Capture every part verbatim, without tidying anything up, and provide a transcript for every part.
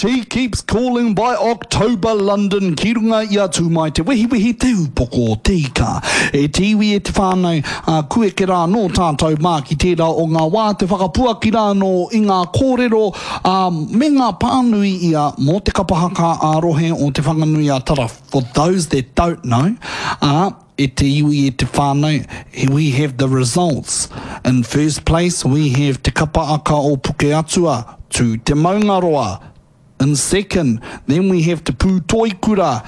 She keeps calling by October London. Ki runga ia tū mai te wehi wehi te upoko o te ika. E te iwi e te whānau uh, kue ke rā no tātou mā ki tērā o ngā wā te whakapua ki rā no i ngā kōrero uh, me ngā pānui ia mō te kapahaka ārohe o te whanganui a tara. For those that don't know, uh, e te iwi e te whānau, we have the results. In first place, we have te kapaaka o Puke Atua to te Maungaroa. In second, then we have te Pūtoikura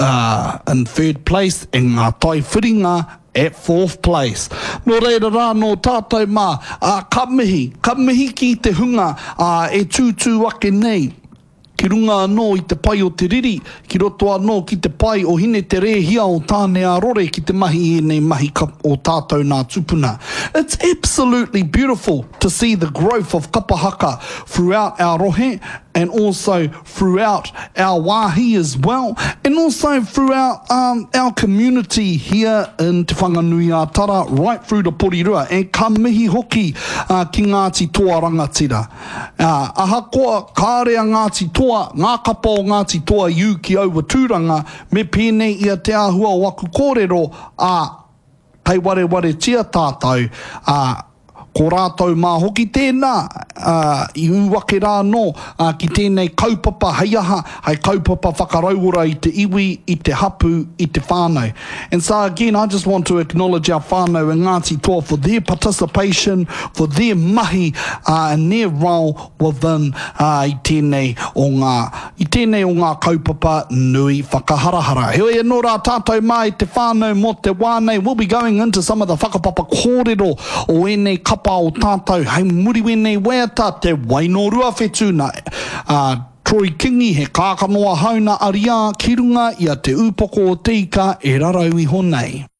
uh, in third place, and ngā tai whiringa at fourth place. No reira rā no tātou mā, uh, ka mihi, ka mihi ki te hunga uh, e tūtū ake nei. Ki runga anō i te pai o te riri, ki roto anō ki te pai o hine te rehia o tāne a rore ki te mahi e nei mahi o tātou nā tupuna. It's absolutely beautiful to see the growth of kapahaka throughout our rohe and also throughout our wāhi as well, and also throughout um, our community here in Te Whanganui-a-Tara, right through to Porirua, and ka mihi hoki uh, ki Ngāti Toa Rangatira. Uh, ahakoa, kārea Ngāti Toa, ngā kapa o Ngāti Toa iu ki aua tūranga, me pēnei ia te āhua o aku kōrero, a hei ware ware tia tātou, a ko rātou mā hoki tēnā, uh, i uwake rā no, uh, ki tēnei kaupapa hei aha, hei kaupapa whakaraura i te iwi, i te hapu, i te whānau. And so again, I just want to acknowledge our whānau and Ngāti Toa for their participation, for their mahi uh, and their role within uh, i tēnei o ngā, i tēnei o ngā kaupapa nui whakaharahara. Heoi anō rā tātou mā i te whānau mo te wānei, we'll be going into some of the whakapapa kōrero o enei kapa o tātou, hei muri wenei weata te wainōrua whetūna. Uh, Troy Kingi he kākanoa hauna aria ki runga ia te upoko o te ika e rarau i honei.